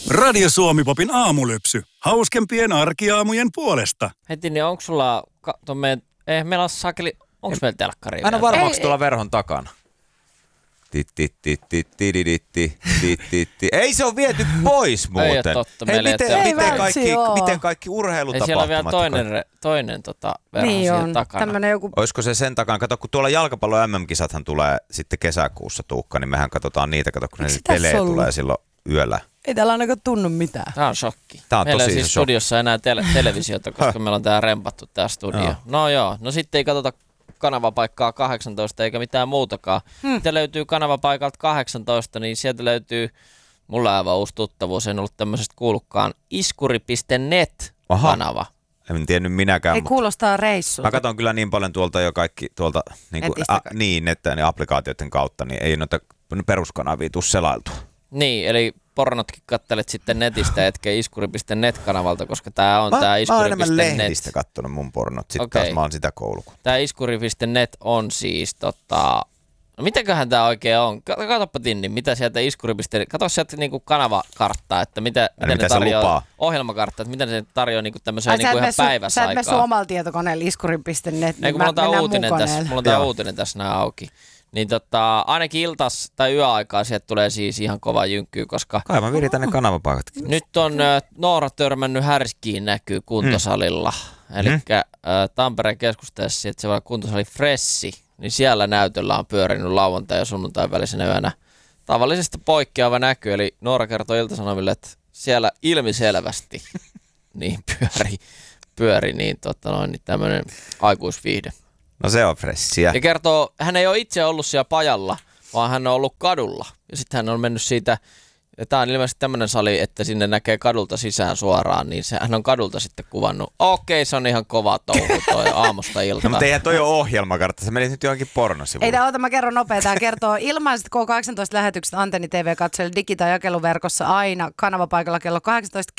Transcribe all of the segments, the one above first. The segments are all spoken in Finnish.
Radio Suomi-popin aamulypsy. Hauskempien arkiaamujen puolesta. Heti, niin onko sulla, meillä on sakeli, onko meillä telkkari? Aina varmaksi tuolla verhon takana. Ei se on viety pois muuten. Ei ole totta. Hei, miten kaikki Ei urheilutapahtumat? siellä on vielä toinen verho niin siellä on. takana. Joku... Olisiko se sen takana? Kato, kun tuolla jalkapallon MM-kisathan tulee sitten kesäkuussa, Tuukka, niin mehän katsotaan niitä. Kato, kun ne telee tulee silloin yöllä. Ei täällä ainakaan tunnu mitään. Tämä on shokki. Tämä on meillä tosi ei siis studiossa enää televisiota, koska meillä on tää rempattu tää studio. No joo, no sitten ei katsota kanavapaikkaa 18 eikä mitään muutakaan. Mitä löytyy kanavapaikalta 18, niin sieltä löytyy, mulla on aivan uusi tuttavuus, en ollut tämmöisestä kuullutkaan, iskuri.net-kanava. En tiennyt minäkään. Ei kuulostaa reissulta. Mä katson kyllä niin paljon tuolta jo kaikki tuolta että ne applikaatioiden kautta, niin ei noita peruskanavia tuu selailtua. Niin, eli pornotkin kattelet sitten netistä, etkä iskuri.net-kanavalta, koska tää on tää iskuri.net. Mä oon enemmän lehdistä kattonut mun pornot, sitten taas mä oon sitä koulukunta. Tää iskuri.net on siis no mitenköhän tää oikein on? Katoppa Tinni, mitä sieltä iskuri.net, kato sieltä niinku kanavakarttaa, että mitä ne tarjoaa, ohjelmakarttaa, että miten se tarjoaa niinku tämmöiseen niinku ihan päivässä aikaa. Sä et mene sun omalla tietokoneella iskuri.net, niin mulla on tää uutinen tässä nää auki. Niin ainakin iltas- tai yöaikaa sieltä tulee siis ihan kova jynkkyy, koska... Kai mä viritän ne kanavapaikatkin. Nyt on Noora törmännyt härskiin näkyy kuntosalilla. Elikkä Tampereen keskustassa, että se on kuntosali Fressi, niin siellä näytöllä on pyörinyt lauantai- ja sunnuntain välisenä yönä tavallisesta poikkeava näky. Eli Noora kertoi Ilta-Sanomille, että siellä ilmiselvästi niin pyöri niin tämmöinen aikuisviihde. No se on fressiä. Ja kertoo, hän ei ole itse ollut siellä pajalla, vaan hän on ollut kadulla. Ja sitten hän on mennyt siitä, ja tämä on ilmeisesti tämmöinen sali, että sinne näkee kadulta sisään suoraan, niin hän on kadulta sitten kuvannut. Okei, se on ihan kova touhu toi aamusta iltaan. No, mutta eihän toi ole ohjelmakartta, se menisi nyt johonkin pornosivuun. Ei, mä kerron nopeaa. Tämä kertoo ilmaiset K18-lähetykset Antenni TV-katsojille digi- tai jakeluverkossa aina kanavapaikalla kello 18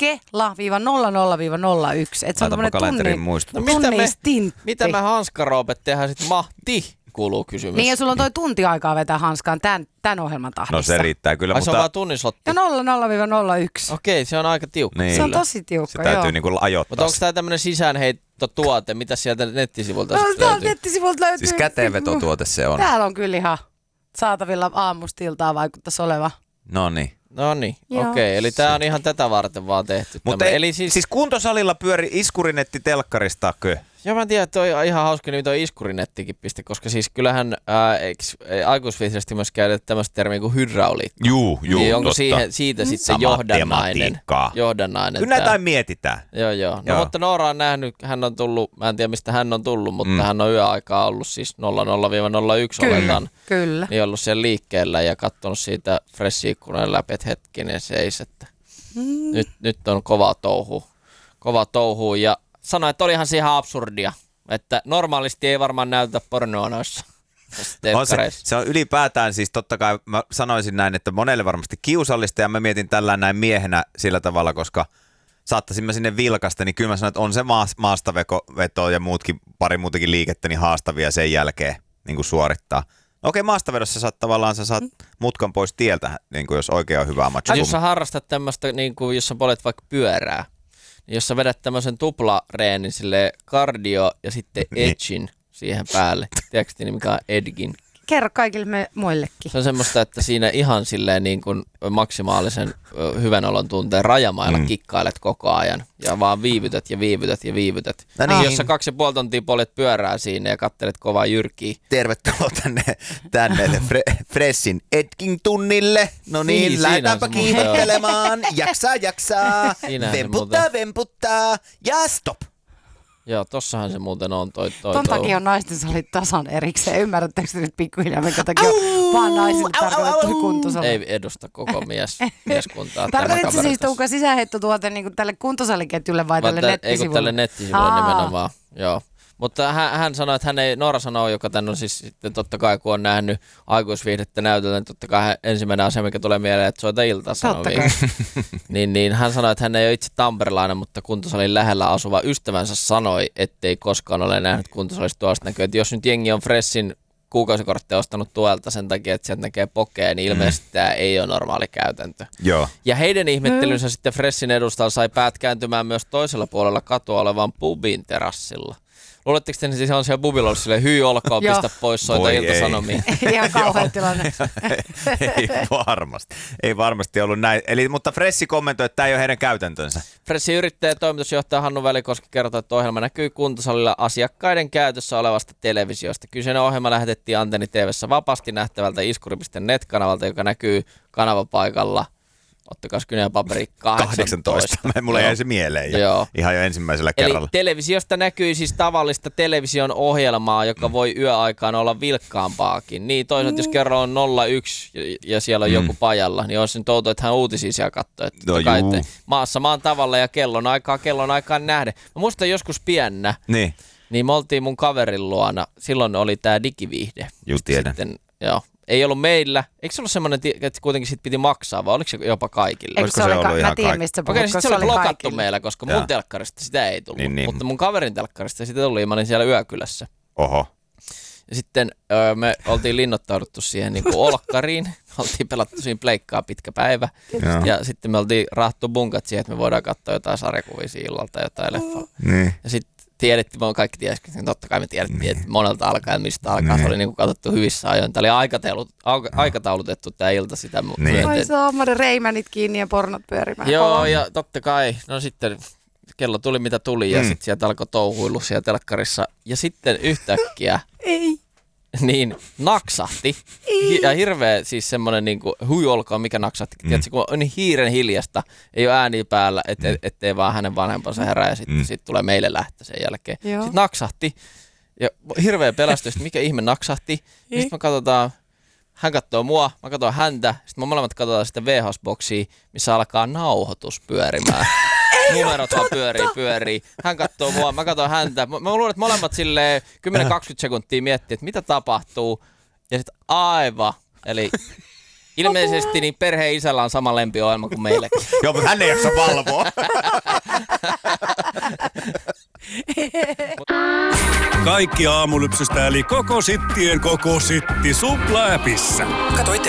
kehla-00-01. Et se on tämmöinen tunnin Mitä me hanskaroopet tehdään sitten kuuluu kysymys. Niin ja sulla on toi tunti aikaa vetää hanskaan tämän ohjelman tahdissa. No se riittää kyllä, mutta... se on vaan tunnislotti. Ja 00-01. Okei, se on aika tiukka. Niin. Se on tosi tiukka, se täytyy niinku ajoittaa. Mutta onko tää tämmönen sisäänheittotuote? Mitä sieltä nettisivulta löytyy? Nettisivulta löytyy. Siis käteenvetotuote se on. Täällä on kyllä ihan saatavilla aamusta iltaan vaikuttaisi oleva. Noniin, okei. Eli tää on ihan tätä varten vaan tehty. Mutta eli siis kuntosalilla pyöri iskurinetti telkkaristakö? Joo, mä tiedän, että toi on ihan hauska nimi toi iskurinettikin piste, koska siis kyllähän aikuisviihdisesti myös käytetään tämmöistä termiä kuin hydrauliikka. Juu, niin onko totta. siitä sitten johdannainen? Kyllä näitä mietitään. Joo. No mutta Noora on nähnyt, hän on tullut, mä en tiedä mistä hän on tullut, mutta hän on yöaikaa ollut siis 00-01 oletaan. Kyllä. Niin ollut siellä liikkeellä ja katsonut siitä Fresh-ikkunan läpi, että hetkinen seis, että nyt on kova touhu ja sanoi, että olihan se ihan absurdia, että normaalisti ei varmaan näytä pornoa noissa. Se on ylipäätään siis totta kai, mä sanoisin näin, että monelle varmasti kiusallista ja mä mietin tällään näin miehenä sillä tavalla, koska saattaisin mä sinne vilkasta, niin kyllä mä sanoin, että on se maastaveto ja pari muutakin liikettä niin haastavia sen jälkeen niin kuin suorittaa. Okei, maastavedossa sä saat mutkan pois tieltä, niin kuin jos oikein on hyvää matchua. Jos sä harrastat tämmöistä, niin kuin jos sä polet vaikka pyörää, jos sä vedät tämmöisen tuplareenin sille kardio ja sitten edgin siihen päälle. Tiedätkö niin mikä on edgin? Kerro kaikille me muillekin. Se on semmoista, että siinä ihan silleen niin kuin maksimaalisen hyvän olon tunteen rajamailla kikkailet koko ajan. Ja vaan viivytät. No niin. Jos sä 2,5 tuntia polet pyörää siinä ja kattelet kovaa jyrkiä. Tervetuloa tänne Freshin Edging-tunnille. No niin, lähdetäänpä kiihottelemaan. Jaksaa. Vemputtaa ja stop. Joo, tossahan se muuten on toi. Ton takia on naisten salit tasan erikseen. Ymmärrättekö nyt pikkuhiljaa, minkä takia on vaan naisille tarkoitettu kuntosali? Ei edusta koko mieskuntaa. Tarkoitatko siis Tuukka sisäänheittotuote niin tälle kuntosaliketjulle vai tälle nettisivulle? Ei tälle nettisivulle nimenomaan, joo. Mutta hän sanoi, että Noora sanoo, joka tän on siis sitten totta kai, kun on nähnyt aikuisviihdettä näytöltä, niin totta kai ensimmäinen asia, mikä tulee mieleen, että soita Ilta-Sanomiin. niin hän sanoi, että hän ei ole itse tamperelainen, mutta kuntosalin lähellä asuva ystävänsä sanoi, ettei koskaan ole nähnyt kuntosalista tuosta näkyy. Että jos nyt jengi on Freshin kuukausikorttia ostanut tuelta sen takia, että sieltä näkee pokea, niin ilmeisesti tämä ei ole normaali käytäntö. Joo. Ja heidän ihmettelynsä sitten Freshin edustalla sai päät kääntymään myös toisella puolella katua olevan pubin terassilla. Luuletteko te, että on siellä pubilla ollut silleen, hyi olkoon, pistä pois, soita Ilta-Sanomiin? Ihan kauhean tilanne. Ei varmasti ollut näin. Eli, mutta Freshi kommentoi, että tämä ei ole heidän käytäntönsä. Freshin yrittäjä ja toimitusjohtaja Hannu Välikoski kertoi, että ohjelma näkyy kuntosalilla asiakkaiden käytössä olevasta televisiosta. Kyseinen ohjelma lähetettiin Antenni TV:ssä vapaasti nähtävältä iskuri.net-kanavalta, joka näkyy kanavapaikalla. Ottakaa kynä ja paperi 18. Mulle jäi se mieleen ihan jo ensimmäisellä kerralla. Eli televisiosta näkyy siis tavallista television ohjelmaa, joka voi yöaikaan olla vilkkaampaakin. Niin toisaalta jos kerran on 01 ja siellä on joku pajalla, niin olisi nyt outoa, että hän uutisia siellä katsoo. Maassa maan tavalla ja kellon aikaan nähden. Mä muistan joskus piennä, niin me oltiin mun kaverin luona. Silloin oli tää digiviihde. Just tiedän. Sitten, ei ollut meillä. Eikö se ollut semmoinen, että kuitenkin sit piti maksaa, vai oliko se jopa kaikille? Eikö se ollut ihan kaikille? Okei, sitten se oli blokattu meillä, koska mun telkkarista sitä ei tullut. Niin. Mutta mun kaverin telkkarista sitä tuli, ja mä olin siellä yökylässä. Oho. Ja sitten me oltiin linnoittauduttu siihen niin kuin olkkariin. Oltiin pelattu siinä pleikkaa pitkä päivä. Ja sitten me oltiin rahattu bunkat siihen, että me voidaan katsoa jotain sarjakuvia illalta tai jotain leffaa. Niin. Ja sitten tiedettiin, me kaikki tiedettiin, totta kai me tiedettiin, että monelta alkaa ja mistä alkaa. Se oli niin kuin katsottu hyvissä ajoin. Tämä oli aikataulutettu tämä ilta sitä. Ai saamari reimänit kiinni ja pornot pyörimään. Joo, ja totta kai. No sitten kello tuli mitä tuli ja sitten sieltä alkoi touhuilu siellä telkkarissa. Ja sitten yhtäkkiä niin naksahti. Ja hirveä siis semmoinen niin kuin hui olkoon, mikä naksahti. Tiedätkö, kun on niin hiiren hiljasta, ei ole ääniä päällä, ettei vaan hänen vanhempansa herää ja sitten tulee meille lähtö sen jälkeen. Sitten naksahti ja hirveä pelästys, että mikä ihme naksahti. Sitten me katsotaan, hän katsoo mua, mä katson häntä, sitten me molemmat katsotaan sitä VHS-boksia, missä alkaa nauhoitus pyörimään. Numerot vaan pyörii. Hän katsoo mua, mä katson häntä. Mä luulen, että molemmat silleen 10-20 sekuntia miettii, että mitä tapahtuu. Ja sitten aivan. Eli ilmeisesti niin perheen isällä on sama lempiohjelma kuin meilläkin. Joo, mutta hän ei jaksa valvoa. Kaikki aamulypsystä eli koko sittien koko sitti Supla-appissa. Kato itse